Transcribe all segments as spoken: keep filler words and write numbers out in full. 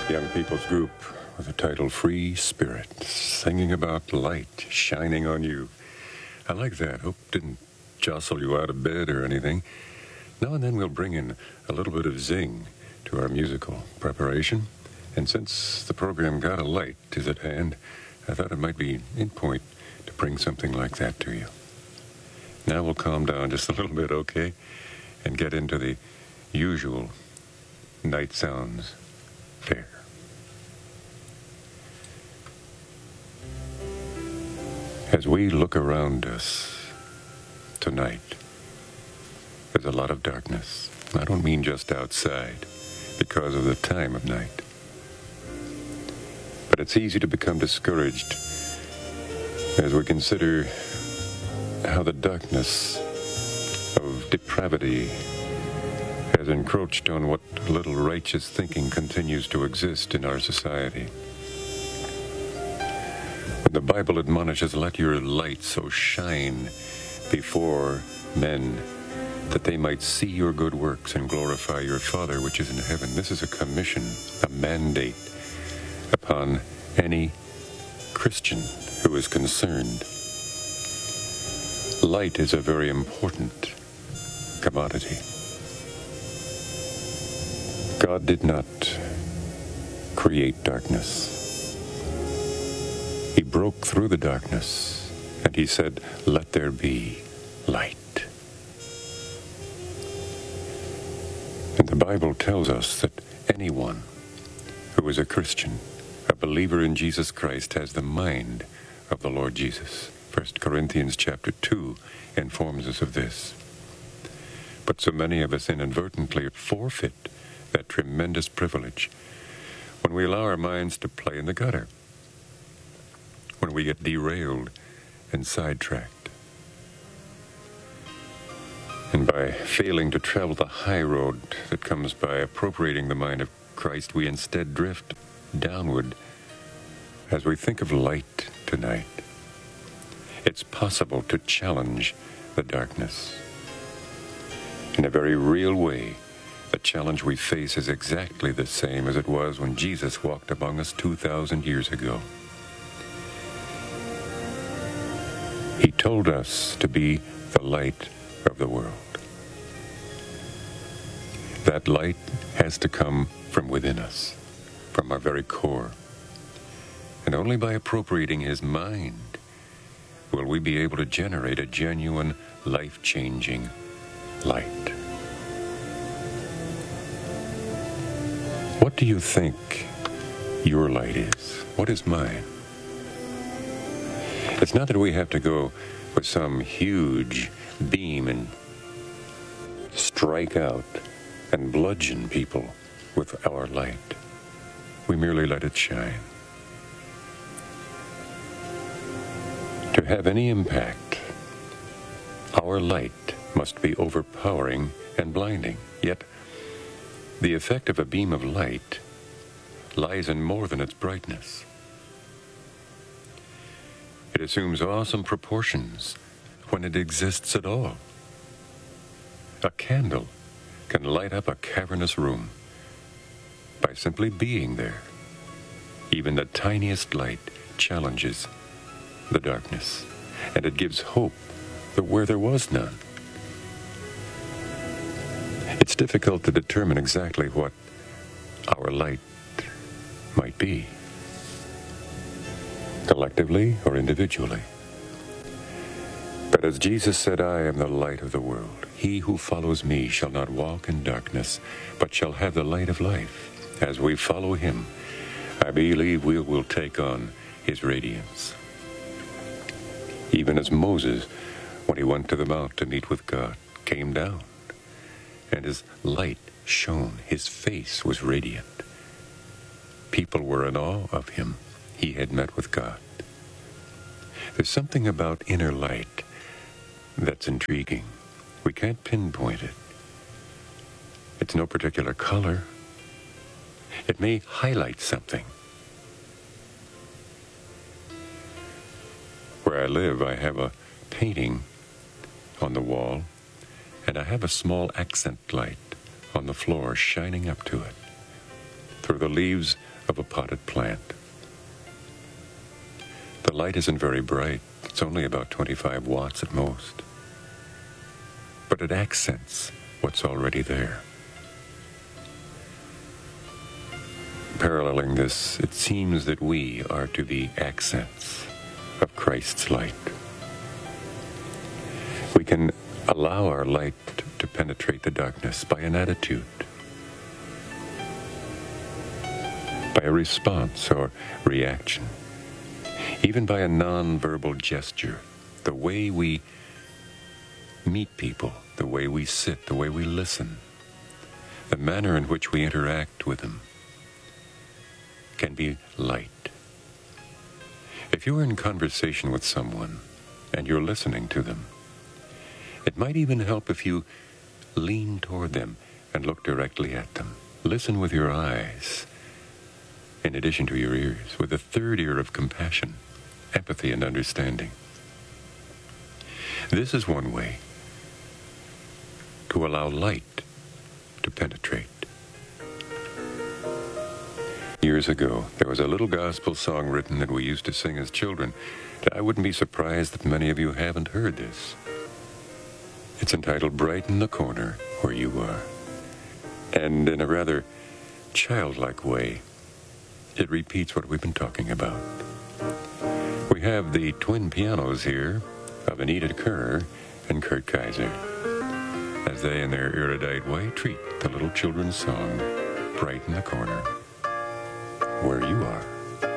young people's group with the title Free Spirit, singing about light shining on you. I like that. Hope didn't jostle you out of bed or anything. Now and then we'll bring in a little bit of zing to our musical preparation. And since the program Got a Light is at hand, I thought it might be in point to bring something like that to you. Now we'll calm down just a little bit, okay? And get into the usual night sounds fare. As we look around us tonight, there's a lot of darkness. I don't mean just outside, because of the time of night. But it's easy to become discouraged as we consider how the darkness of depravity has encroached on what little righteous thinking continues to exist in our society. When the Bible admonishes, let your light so shine before men that they might see your good works and glorify your Father which is in heaven. This is a commission, a mandate upon any Christian who is concerned. Light is a very important commodity. God did not create darkness. He broke through the darkness and he said, let there be light. And the Bible tells us that anyone who is a Christian, a believer in Jesus Christ, has the mind of the Lord Jesus. First Corinthians chapter two informs us of this. But so many of us inadvertently forfeit that tremendous privilege when we allow our minds to play in the gutter, when we get derailed and sidetracked. And by failing to travel the high road that comes by appropriating the mind of Christ, we instead drift downward. As we think of light tonight, it's possible to challenge the darkness. In a very real way, the challenge we face is exactly the same as it was when Jesus walked among us two thousand years ago. He told us to be the light of the world. That light has to come from within us, from our very core. And only by appropriating his mind will we be able to generate a genuine, life-changing light. What do you think your light is? What is mine? It's not that we have to go with some huge beam and strike out and bludgeon people with our light. We merely let it shine. To have any impact, our light must be overpowering and blinding. Yet, the effect of a beam of light lies in more than its brightness. It assumes awesome proportions when it exists at all. A candle can light up a cavernous room by simply being there. Even the tiniest light challenges the darkness, and it gives hope that where there was none. It's difficult to determine exactly what our light might be, collectively or individually. But as Jesus said, I am the light of the world. He who follows me shall not walk in darkness, but shall have the light of life. As we follow him, I believe we will take on his radiance. Even as Moses, when he went to the mount to meet with God, came down, and his light shone, his face was radiant. People were in awe of him. He had met with God. There's something about inner light that's intriguing. We can't pinpoint it. It's no particular color. It may highlight something. Where I live, I have a painting on the wall, and I have a small accent light on the floor shining up to it. Through the leaves of a potted plant. The light isn't very bright. It's only about twenty-five watts at most. But it accents what's already there. Paralleling this, it seems that we are to be accents of Christ's light. We can allow our light to penetrate the darkness by an attitude, by a response or reaction, even by a non-verbal gesture, the way we meet people, the way we sit, the way we listen, the manner in which we interact with them can be light. If you're in conversation with someone and you're listening to them, it might even help if you lean toward them and look directly at them. Listen with your eyes, in addition to your ears, with a third ear of compassion, empathy, and understanding. This is one way to allow light to penetrate. Years ago, there was a little gospel song written that we used to sing as children. I wouldn't be surprised that many of you haven't heard this. It's entitled Brighten the Corner Where You Are. And in a rather childlike way, it repeats what we've been talking about. We have the twin pianos here of Anita Kerr and Kurt Kaiser, as they, in their erudite way, treat the little children's song, Brighten the Corner Where You Are.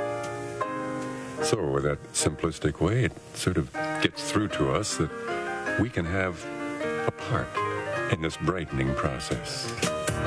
So with that simplistic way, it sort of gets through to us that we can have a part in this brightening process.